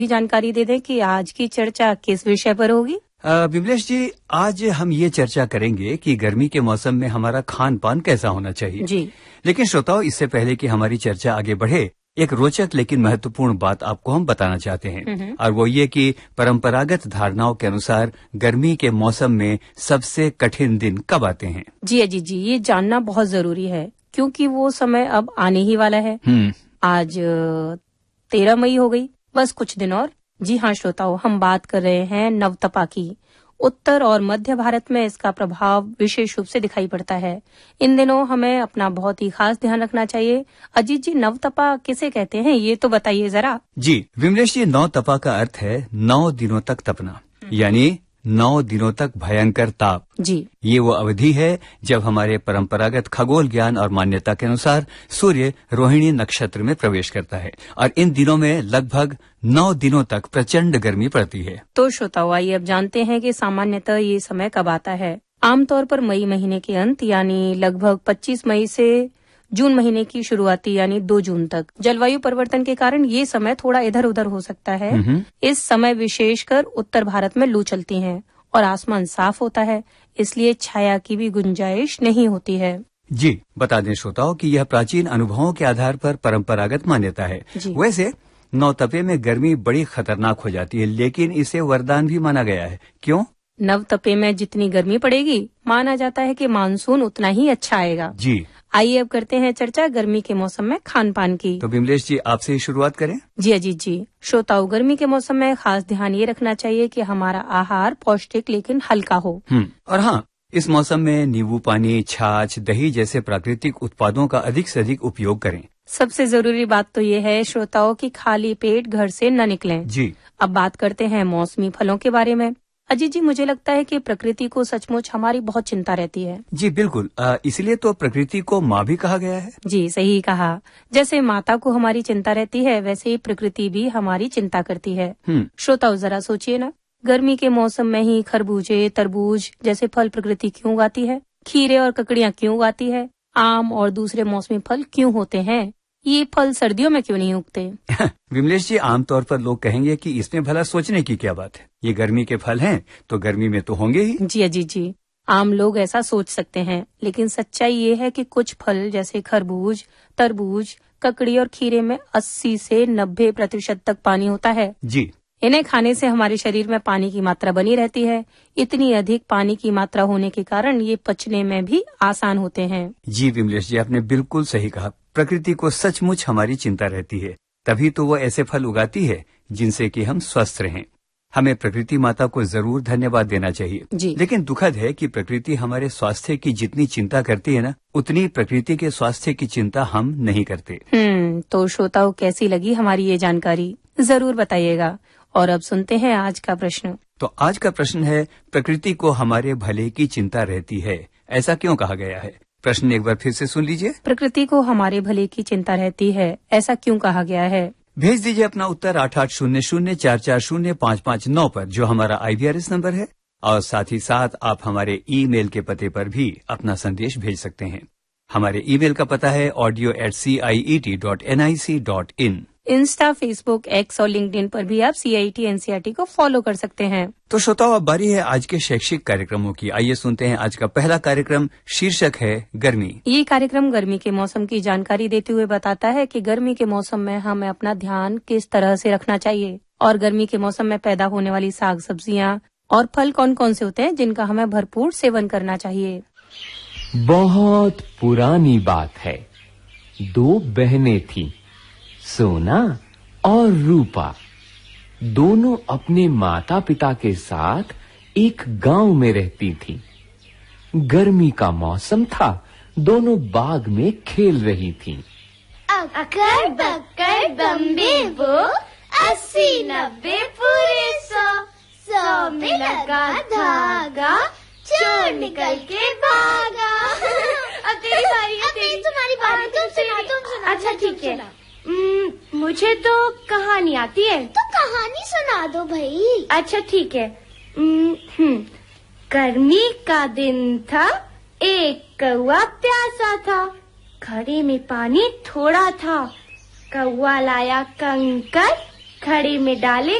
भी जानकारी दे दें कि आज की चर्चा किस विषय पर होगी। विमलेश जी, आज हम ये चर्चा करेंगे कि गर्मी के मौसम में हमारा खान पान कैसा होना चाहिए जी। लेकिन श्रोताओं, इससे पहले कि हमारी चर्चा आगे बढ़े, एक रोचक लेकिन महत्वपूर्ण बात आपको हम बताना चाहते हैं और वो ये कि परंपरागत धारणाओं के अनुसार गर्मी के मौसम में सबसे कठिन दिन कब आते हैं। जी अजीत जी, ये जानना बहुत जरूरी है क्योंकि वो समय अब आने ही वाला है। आज 13 मई हो गई, बस कुछ दिन और। जी हाँ श्रोताओं, हम बात कर रहे हैं नवतपा की। उत्तर और मध्य भारत में इसका प्रभाव विशेष रूप से दिखाई पड़ता है। इन दिनों हमें अपना बहुत ही खास ध्यान रखना चाहिए। अजीत जी, नवतपा किसे कहते हैं, ये तो बताइए जरा। जी विमलेश जी, नवतपा का अर्थ है 9 दिनों तक तपना, यानी 9 दिनों तक भयंकर ताप। जी। ये वो अवधि है जब हमारे परंपरागत खगोल ज्ञान और मान्यता के अनुसार सूर्य रोहिणी नक्षत्र में प्रवेश करता है और इन दिनों में लगभग 9 दिनों तक प्रचंड गर्मी पड़ती है। तो श्रोताओं, आइए अब जानते हैं कि सामान्यतः ये समय कब आता है। आमतौर पर मई महीने के अंत यानी लगभग 25 मई से जून महीने की शुरुआती यानी 2 जून तक। जलवायु परिवर्तन के कारण ये समय थोड़ा इधर उधर हो सकता है। इस समय विशेषकर उत्तर भारत में लू चलती है और आसमान साफ होता है, इसलिए छाया की भी गुंजाइश नहीं होती है। जी, बता दें श्रोताओं कि यह प्राचीन अनुभवों के आधार पर परंपरागत मान्यता है। वैसे नवतपे में गर्मी बड़ी खतरनाक हो जाती है, लेकिन इसे वरदान भी माना गया है। क्यों? नवतपे में जितनी गर्मी पड़ेगी, माना जाता है कि मानसून उतना ही अच्छा आएगा। जी। आइए अब करते हैं चर्चा गर्मी के मौसम में खान पान की। तो विमलेश जी, आपसे ही शुरुआत करें। जी अजीत जी, श्रोताओं, गर्मी के मौसम में खास ध्यान ये रखना चाहिए कि हमारा आहार पौष्टिक लेकिन हल्का हो। और हाँ, इस मौसम में नींबू पानी, छाछ, दही जैसे प्राकृतिक उत्पादों का अधिक से अधिक उपयोग करें। सबसे जरूरी बात तो ये है श्रोताओं कि खाली पेट घर से न निकलें। जी। अब बात करते हैं मौसमी फलों के बारे में। अजीत जी, मुझे लगता है कि प्रकृति को सचमुच हमारी बहुत चिंता रहती है। जी बिल्कुल, इसलिए तो प्रकृति को माँ भी कहा गया है। जी सही कहा। जैसे माता को हमारी चिंता रहती है, वैसे ही प्रकृति भी हमारी चिंता करती है। श्रोताओं, जरा सोचिए ना, गर्मी के मौसम में ही खरबूजे, तरबूज जैसे फल प्रकृति क्यों उगाती है? खीरे और ककड़ियाँ क्यों उगाती है? आम और दूसरे मौसमी फल क्यों होते हैं? ये फल सर्दियों में क्यों नहीं उगते? विमलेश जी, आमतौर पर लोग कहेंगे कि इसमें भला सोचने की क्या बात है, ये गर्मी के फल हैं तो गर्मी में तो होंगे ही। जी अजीत जी, आम लोग ऐसा सोच सकते हैं, लेकिन सच्चाई ये है कि कुछ फल जैसे खरबूज, तरबूज, ककड़ी और खीरे में 80 से 90% तक पानी होता है। जी। इन्हें खाने से हमारे शरीर में पानी की मात्रा बनी रहती है। इतनी अधिक पानी की मात्रा होने के कारण ये पचने में भी आसान होते हैं। जी विमलेश जी, आपने बिल्कुल सही कहा। प्रकृति को सचमुच हमारी चिंता रहती है, तभी तो वो ऐसे फल उगाती है जिनसे कि हम स्वस्थ रहें। हमें प्रकृति माता को जरूर धन्यवाद देना चाहिए। जी। लेकिन दुखद है कि प्रकृति हमारे स्वास्थ्य की जितनी चिंता करती है ना, उतनी प्रकृति के स्वास्थ्य की चिंता हम नहीं करते। तो श्रोताओं, कैसी लगी हमारी ये जानकारी, जरूर बताइएगा। और अब सुनते हैं आज का प्रश्न। तो आज का प्रश्न है, प्रकृति को हमारे भले की चिंता रहती है, ऐसा क्यों कहा गया है? प्रश्न एक बार फिर से सुन लीजिए। प्रकृति को हमारे भले की चिंता रहती है, ऐसा क्यों कहा गया है? भेज दीजिए अपना उत्तर 8800440559 पर, जो हमारा IVRS नंबर है, और साथ ही साथ आप हमारे ईमेल के पते पर भी अपना संदेश भेज सकते हैं। हमारे ईमेल का पता है audio@ciet.nic.in। इंस्टा, फेसबुक, एक्स और लिंक्डइन पर भी आप CIET NCERT को फॉलो कर सकते हैं। तो श्रोताओ, अब बारी है आज के शैक्षिक कार्यक्रमों की। आइए सुनते हैं आज का पहला कार्यक्रम। शीर्षक है गर्मी। ये कार्यक्रम गर्मी के मौसम की जानकारी देते हुए बताता है कि गर्मी के मौसम में हमें अपना ध्यान किस तरह से रखना चाहिए और गर्मी के मौसम में पैदा होने वाली साग सब्जियां और फल कौन कौन से होते हैं जिनका हमें भरपूर सेवन करना चाहिए। बहुत पुरानी बात है, 2 बहनें थीं, सोना और रूपा। दोनों अपने माता पिता के साथ एक गांव में रहती थीं। गर्मी का मौसम था, दोनों बाग में खेल रही थीं। अक्कर बक्कर बम्बे वो 80-90 पूरे 100 में लगा धागा, चोर निकल के भागा। अब तेरी बारी है। तुम्हारी बारी, तुम सुना। अच्छा ठीक है, मुझे तो कहानी आती है। तो कहानी सुना दो भाई। अच्छा ठीक है। गर्मी का दिन था, एक कौवा प्यासा था, घड़े में पानी थोड़ा था। कौवा लाया कंकर, खड़ी में डाले